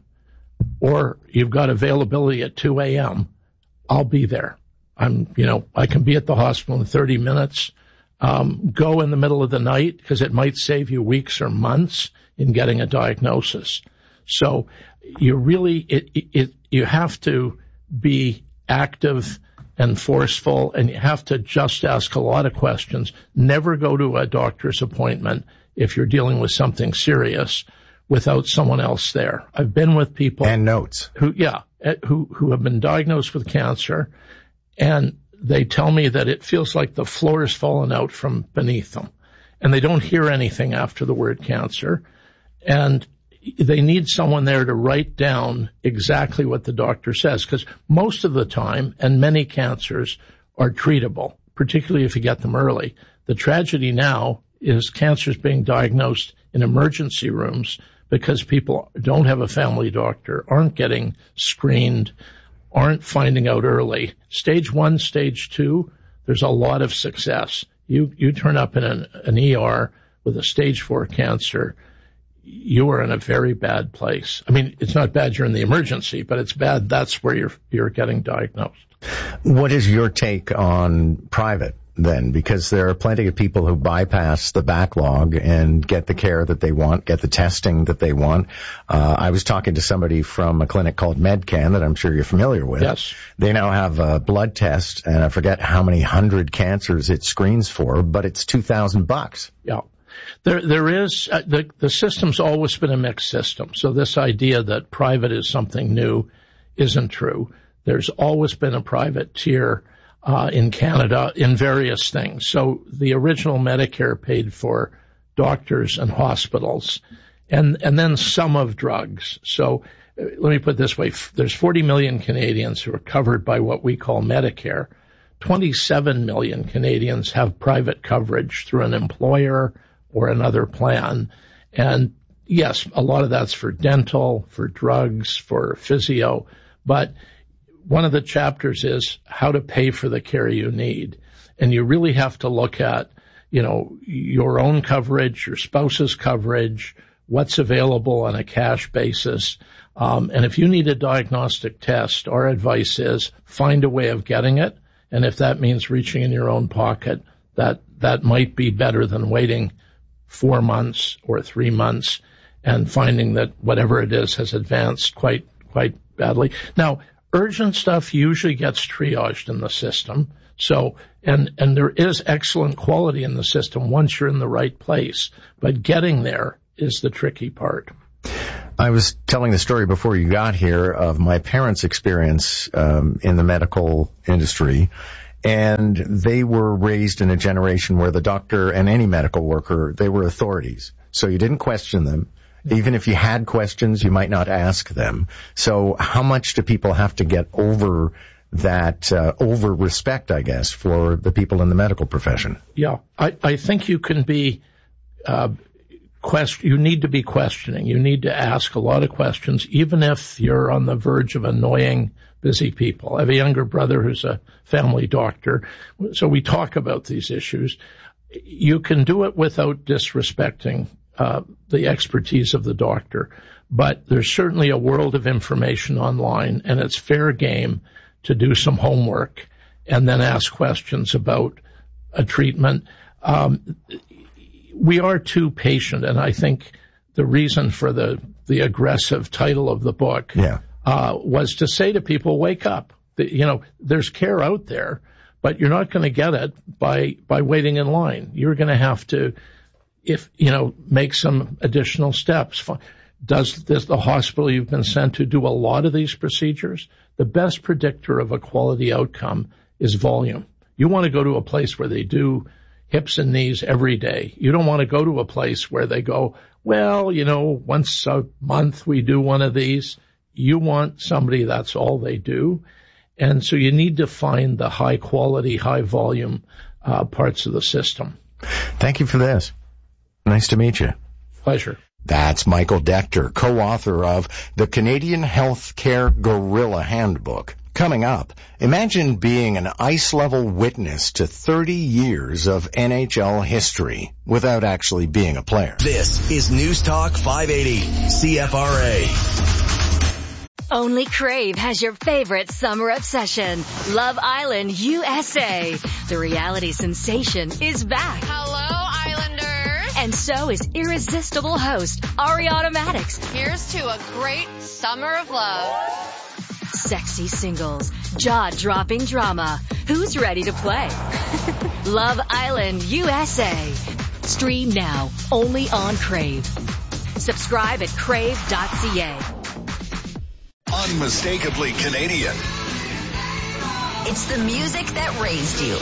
or you've got availability at two a.m., I'll be there. I'm, you know, I can be at the hospital in thirty minutes. Um, go in the middle of the night because it might save you weeks or months in getting a diagnosis. So you really, it, it, you have to be active and forceful, and you have to just ask a lot of questions. Never go to a doctor's appointment if you're dealing with something serious without someone else there. I've been with people and notes who, yeah, who, who have been diagnosed with cancer, and they tell me that it feels like the floor has fallen out from beneath them, and they don't hear anything after the word cancer, and they need someone there to write down exactly what the doctor says, because most of the time, and many cancers are treatable, particularly if you get them early. The tragedy now is cancers being diagnosed in emergency rooms because people don't have a family doctor, aren't getting screened, aren't finding out early. Stage one, stage two, there's a lot of success. You you turn up in an, an E R with a stage four cancer, you are in a very bad place. I mean, it's not bad you're in the emergency, but it's bad that's where you're you're getting diagnosed. What is your take on private then? Because there are plenty of people who bypass the backlog and get the care that they want, get the testing that they want. Uh, I was talking to somebody from a clinic called MedCan that I'm sure you're familiar with. Yes. They now have a blood test, and I forget how many hundred cancers it screens for, but it's two thousand bucks. Yeah. There, there is, uh, the, the system's always been a mixed system. So this idea that private is something new isn't true. There's always been a private tier Uh, in Canada in various things. So the original Medicare paid for doctors and hospitals, and and then some of drugs. So uh, let me put it this way. There's forty million Canadians who are covered by what we call Medicare. twenty-seven million Canadians have private coverage through an employer or another plan. And yes, a lot of that's for dental, for drugs, for physio, but one of the chapters is how to pay for the care you need. And you really have to look at, you know, your own coverage, your spouse's coverage, what's available on a cash basis. Um, and if you need a diagnostic test, our advice is find a way of getting it. And if that means reaching in your own pocket, that, that might be better than waiting four months or three months and finding that whatever it is has advanced quite, quite badly. Now, urgent stuff usually gets triaged in the system. So, and, and there is excellent quality in the system once you're in the right place, but getting there is the tricky part. I was telling the story before you got here of my parents' experience um, in the medical industry, and they were raised in a generation where the doctor and any medical worker, they were authorities. So you didn't question them. Even if you had questions, you might not ask them. So how much do people have to get over that uh, over respect, I guess, for the people in the medical profession? Yeah, I, I think you can be uh, question. You need to be questioning. You need to ask a lot of questions, even if you're on the verge of annoying busy people. I have a younger brother who's a family doctor, so we talk about these issues. You can do it without disrespecting uh, the expertise of the doctor, but there's certainly a world of information online, and it's fair game to do some homework and then ask questions about a treatment. Um, we are too patient, and I think the reason for the, the aggressive title of the book yeah. uh, was to say to people, wake up. The, you know, there's care out there, but you're not going to get it by, by waiting in line. You're going to have to, if, you know, make some additional steps. Does this, the hospital you've been sent to do a lot of these procedures? The best predictor of a quality outcome is volume. You want to go to a place where they do hips and knees every day. You don't want to go to a place where they go, well, you know, once a month we do one of these. You want somebody that's all they do. And so you need to find the high quality, high volume uh, parts of the system. Thank you for this. Nice to meet you. Pleasure. That's Michael Decter, co-author of the Canadian Healthcare Gorilla Handbook. Coming up, imagine being an ice-level witness to thirty years of N H L history without actually being a player. This is News Talk five eighty, C F R A. Only Crave has your favorite summer obsession, Love Island U S A. The reality sensation is back. Hello, Islanders. And so is irresistible host Ariana Maddox. Here's to a great summer of love. Sexy singles, jaw-dropping drama. Who's ready to play? Love Island U S A. Stream now, only on Crave. Subscribe at crave dot c a. Unmistakably Canadian. It's the music that raised you.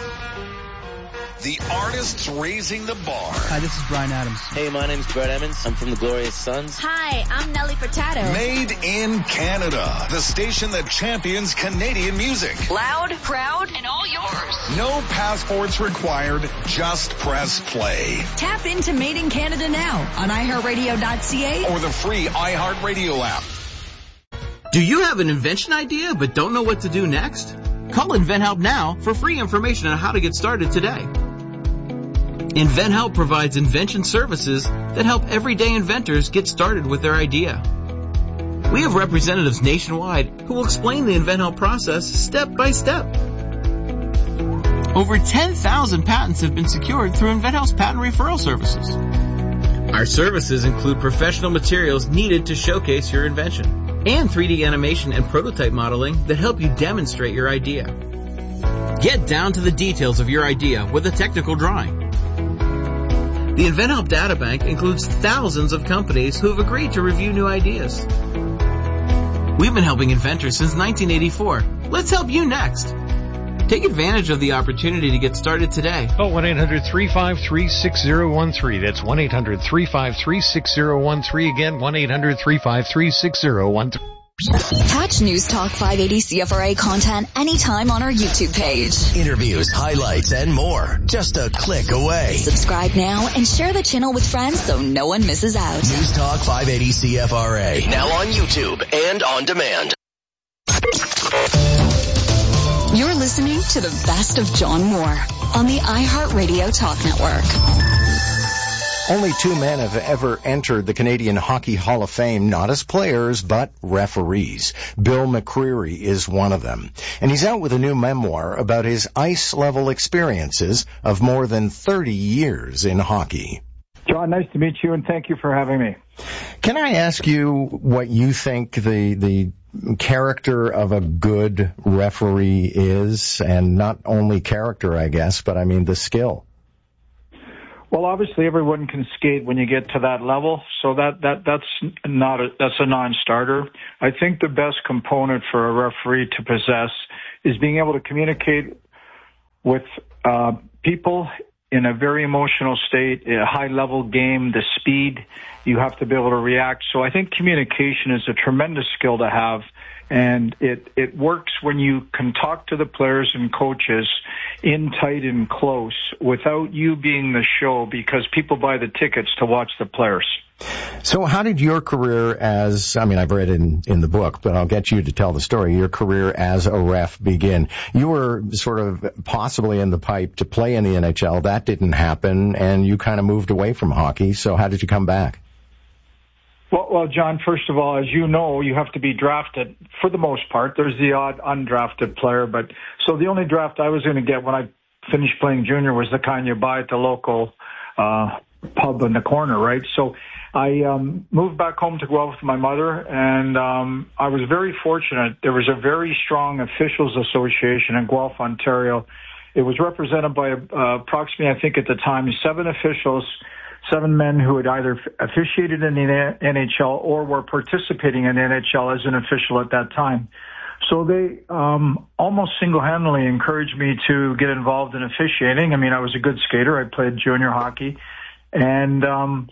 The artists raising the bar. Hi, this is Bryan Adams. Hey, my name's Brett Emmons. I'm from the Glorious Sons. Hi, I'm Nelly Furtado. Made in Canada. The station that champions Canadian music. Loud, proud, and all yours. No passports required. Just press play. Tap into Made in Canada now on i heart radio dot c a or the free iHeartRadio app. Do you have an invention idea but don't know what to do next? Call InventHelp now for free information on how to get started today. InventHelp provides invention services that help everyday inventors get started with their idea. We have representatives nationwide who will explain the InventHelp process step by step. Over ten thousand patents have been secured through InventHelp's patent referral services. Our services include professional materials needed to showcase your invention and three D animation and prototype modeling that help you demonstrate your idea. Get down to the details of your idea with a technical drawing. The InventHelp Databank includes thousands of companies who have agreed to review new ideas. We've been helping inventors since nineteen eighty-four. Let's help you next. Take advantage of the opportunity to get started today. Call one eight hundred three five three six zero one three. That's one eight hundred three five three six zero one three. Again, one eight hundred three five three six zero one three. Catch News Talk five eighty C F R A content anytime on our YouTube page. Interviews, highlights, and more. Just a click away. Subscribe now and share the channel with friends so no one misses out. News Talk five eighty C F R A. Now on YouTube and on demand. You're listening to the best of John Moore on the iHeartRadio Talk Network. Only two men have ever entered the Canadian Hockey Hall of Fame, not as players, but referees. Bill McCreary is one of them. And he's out with a new memoir about his ice-level experiences of more than thirty years in hockey. John, nice to meet you, and thank you for having me. Can I ask you what you think the the character of a good referee is? And not only character, I guess, but I mean the skill. Well, obviously, everyone can skate when you get to that level, so that, that that's not a, that's a non-starter. I think the best component for a referee to possess is being able to communicate with uh, people in a very emotional state, a high-level game, the speed, you have to be able to react. So I think communication is a tremendous skill to have, and it, it works when you can talk to the players and coaches in tight and close without you being the show, because people buy the tickets to watch the players. So how did your career as, I mean, I've read it in, in the book, but I'll get you to tell the story, your career as a ref begin? You were sort of possibly in the pipe to play in the N H L. That didn't happen, and you kind of moved away from hockey. So how did you come back? Well, well, John, first of all, as you know, you have to be drafted for the most part. There's the odd undrafted player, but so the only draft I was going to get when I finished playing junior was the kind you buy at the local uh pub in the corner, right? So I um moved back home to Guelph with my mother, and um I was very fortunate. There was a very strong officials association in Guelph, Ontario. It was represented by uh, approximately, I think at the time, seven officials, seven men who had either officiated in the N H L or were participating in the N H L as an official at that time. So they um almost single-handedly encouraged me to get involved in officiating. I mean, I was a good skater. I played junior hockey. And um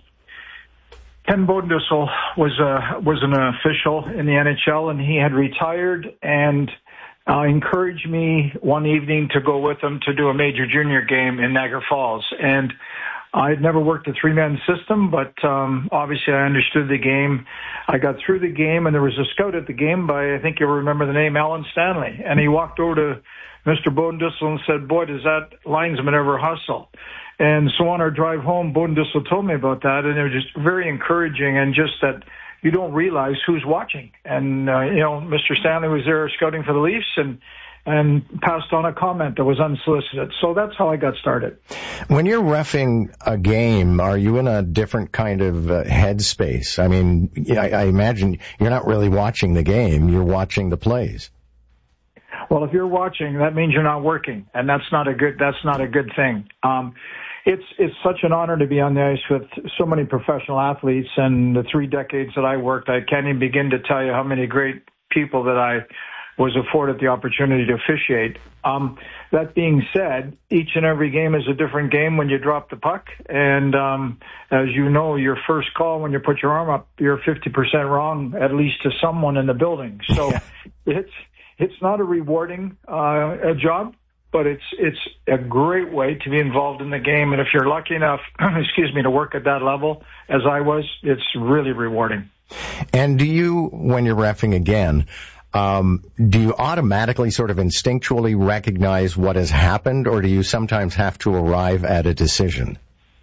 Ken Bodendissel was a, was an official in the N H L, and he had retired, and uh, encouraged me one evening to go with him to do a major junior game in Niagara Falls. And I had never worked a three-man system, but um obviously I understood the game. I got through the game, and there was a scout at the game by, I think you'll remember the name, Alan Stanley. And he walked over to Mister Bodendissel and said, "Boy, does that linesman ever hustle." And so on our drive home, Bodendissel told me about that, and it was just very encouraging, and just that you don't realize who's watching. And, uh, you know, Mister Stanley was there scouting for the Leafs, and and passed on a comment that was unsolicited. So that's how I got started. When you're reffing a game, are you in a different kind of uh, headspace? I mean, I, I imagine you're not really watching the game, you're watching the plays. Well, if you're watching, that means you're not working, and that's not a good, that's not a good thing. Um, It's it's such an honor to be on the ice with so many professional athletes, and the three decades that I worked, I can't even begin to tell you how many great people that I was afforded the opportunity to officiate. Um, that being said, each and every game is a different game when you drop the puck, and um, as you know, your first call when you put your arm up, you're fifty percent wrong, at least to someone in the building. So it's it's not a rewarding uh, a job. But it's it's a great way to be involved in the game. And if you're lucky enough, excuse me, to work at that level, as I was, it's really rewarding. And do you, when you're reffing again, um, do you automatically sort of instinctually recognize what has happened, or do you sometimes have to arrive at a decision?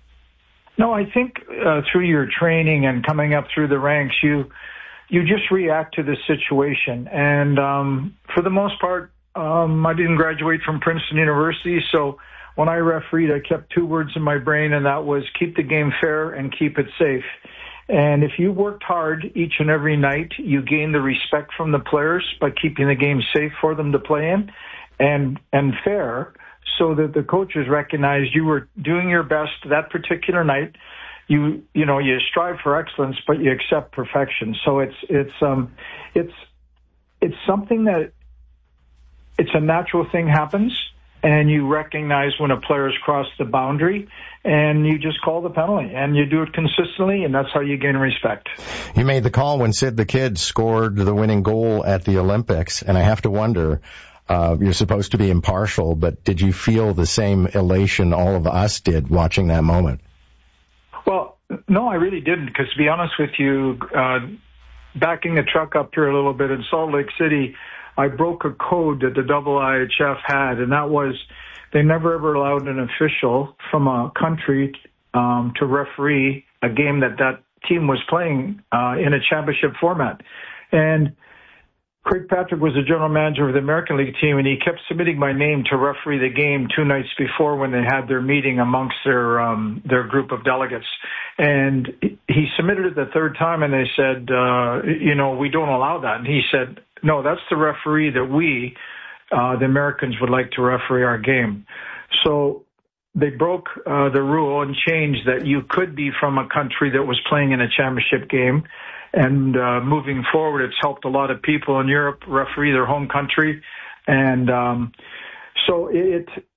No, I think uh, through your training and coming up through the ranks, you you just react to the situation. And um, for the most part, Um, I didn't graduate from Princeton University, so when I refereed, I kept two words in my brain, and that was keep the game fair and keep it safe. And if you worked hard each and every night, you gain the respect from the players by keeping the game safe for them to play in and and fair, so that the coaches recognized you were doing your best that particular night. You you know, you strive for excellence, but you accept perfection. So it's it's um it's it's something that it's a natural thing happens, and you recognize when a player has crossed the boundary, and you just call the penalty, and you do it consistently, and that's how you gain respect. You made the call when Sid the Kid scored the winning goal at the Olympics, and I have to wonder, uh, you're supposed to be impartial, but did you feel the same elation all of us did watching that moment? Well, no, I really didn't, because to be honest with you, uh, backing a truck up here a little bit in Salt Lake City, I broke a code that the double I H F had, and that was they never ever allowed an official from a country um, to referee a game that that team was playing uh, in a championship format. And Craig Patrick was the general manager of the American League team, and he kept submitting my name to referee the game two nights before when they had their meeting amongst their um, their group of delegates. And he submitted it the third time, and they said, uh, you know, we don't allow that. And he said, no, that's the referee that we, uh, the Americans, would like to referee our game. So they broke uh, the rule and changed that you could be from a country that was playing in a championship game. And uh, moving forward, it's helped a lot of people in Europe referee their home country. And um, so it